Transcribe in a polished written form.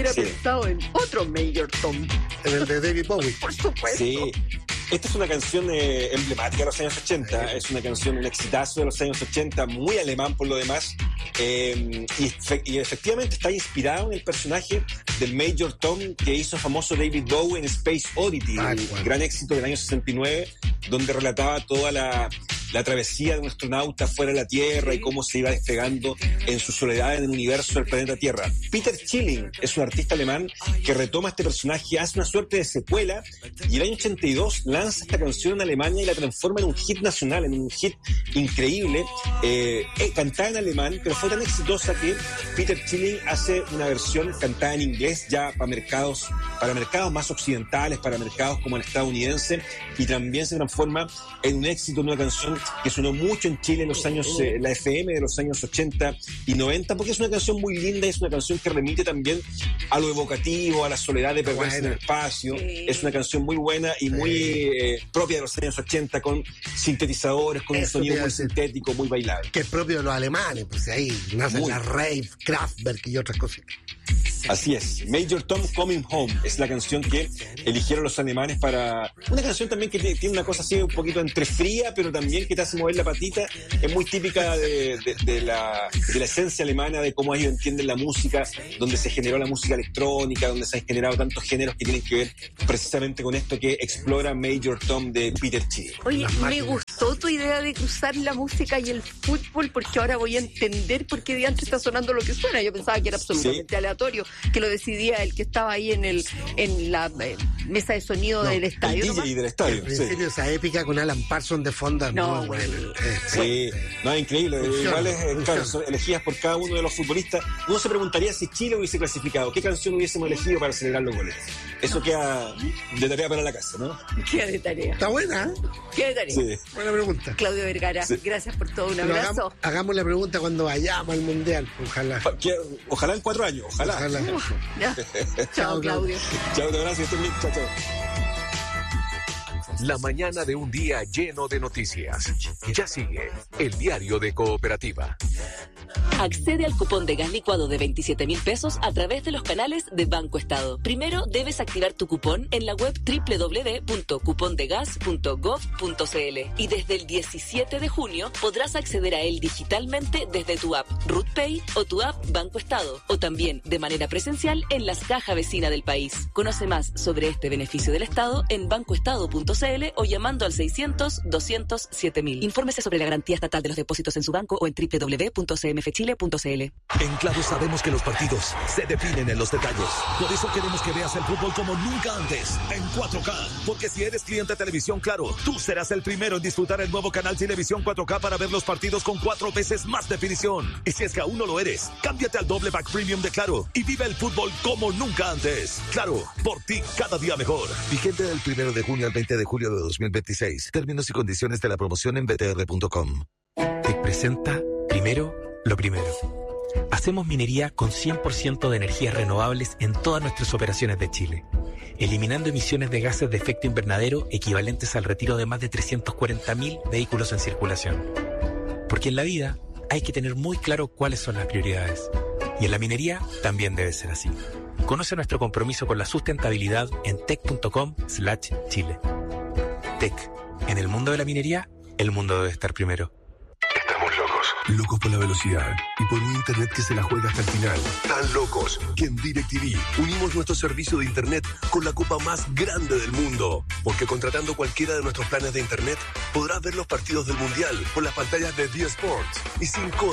hubiera pensado en otro Major Tom. En el de David Bowie. Por supuesto. Sí. Esta es una canción emblemática de los años 80, es una canción, un exitazo de los años 80, muy alemán por lo demás, y efectivamente está inspirado en el personaje del Major Tom que hizo famoso David Bowie en Space Oddity, el gran éxito del año 69, donde relataba toda la travesía de un astronauta fuera de la Tierra y cómo se iba despegando en su soledad en el universo del planeta Tierra. Peter Schilling es un artista alemán que retoma este personaje, hace una suerte de secuela, y el año 82 lanza esta canción en Alemania y la transforma en un hit nacional, en un hit increíble, cantada en alemán, pero fue tan exitosa que Peter Schilling hace una versión cantada en inglés ya para mercados más occidentales, para mercados como el estadounidense, y también se transforma en un éxito, en una canción que sonó mucho en Chile en los años, la FM de los años 80 y 90, porque es una canción muy linda, es una canción que remite también a lo evocativo, a la soledad de perderse en el espacio. Es una canción muy buena y muy propia de los años 80, con sintetizadores, con un sonido muy sintético, muy bailable. Que es propio de los alemanes, pues ahí nacen la rave, Kraftwerk y otras cosas. Así es, Major Tom Coming Home es la canción que eligieron los alemanes para... Una canción también que tiene una cosa así un poquito entre fría, pero también que te hace mover la patita. Es muy típica de la esencia alemana, de cómo ellos entienden la música, donde se generó la música electrónica, donde se han generado tantos géneros que tienen que ver precisamente con esto que explora Major Tom de Peter Schilling. Oye, me gustó tu idea de cruzar la música y el fútbol, porque ahora voy a entender por qué de antes está sonando lo que suena. Yo pensaba que era absolutamente aleatorio, que lo decidía el que estaba ahí en la mesa de sonido del estadio. El DJ del estadio. En principio esa épica con Alan Parsons de fondo es muy buena. Sí, no, es increíble. Igual claro, son elegidas por cada uno de los futbolistas. Uno se preguntaría si Chile hubiese clasificado, ¿qué canción hubiésemos elegido para celebrar los goles? Eso queda de tarea para la casa, ¿no? Queda de tarea. Está buena, ¿eh? Queda de tarea. Sí. Buena pregunta. Claudio Vergara, gracias por todo. Un abrazo. Hagamos la pregunta cuando vayamos al Mundial. Ojalá en 4 años. Ojalá. Ya. Chao, Claudio. Chao, un abrazo. Chao, chao. La mañana de un día lleno de noticias. Ya sigue el diario de Cooperativa. Accede al cupón de gas licuado de 27.000 pesos a través de los canales de Banco Estado. Primero debes activar tu cupón en la web www.cupondegas.gov.cl y desde el 17 de junio podrás acceder a él digitalmente desde tu app RootPay o tu app Banco Estado, o también de manera presencial en las cajas vecinas del país. Conoce más sobre este beneficio del Estado en bancoestado.cl o llamando al 600-200-7000. Infórmese sobre la garantía estatal de los depósitos en su banco o en www.cmfchile.cl. En Claro sabemos que los partidos se definen en los detalles. Por eso queremos que veas el fútbol como nunca antes, en 4K. Porque si eres cliente de Televisión Claro, tú serás el primero en disfrutar el nuevo canal Televisión 4K para ver los partidos con 4 veces más definición. Y si es que aún no lo eres, cámbiate al doble pack premium de Claro y vive el fútbol como nunca antes. Claro, por ti cada día mejor. Vigente del 1 de junio al 20 de julio de 2026. Términos y condiciones de la promoción en btr.com. Te presenta Primero lo Primero. Hacemos minería con 100% de energías renovables en todas nuestras operaciones de Chile, eliminando emisiones de gases de efecto invernadero equivalentes al retiro de más de 340.000 vehículos en circulación. Porque en la vida hay que tener muy claro cuáles son las prioridades. Y en la minería también debe ser así. Conoce nuestro compromiso con la sustentabilidad en tec.com/Chile. Tec. En el mundo de la minería, el mundo debe estar primero. Locos por la velocidad y por un internet que se la juega hasta el final. Tan locos que en DirecTV unimos nuestro servicio de internet con la copa más grande del mundo. Porque contratando cualquiera de nuestros planes de internet podrás ver los partidos del Mundial por las pantallas de D-Sports y sin costo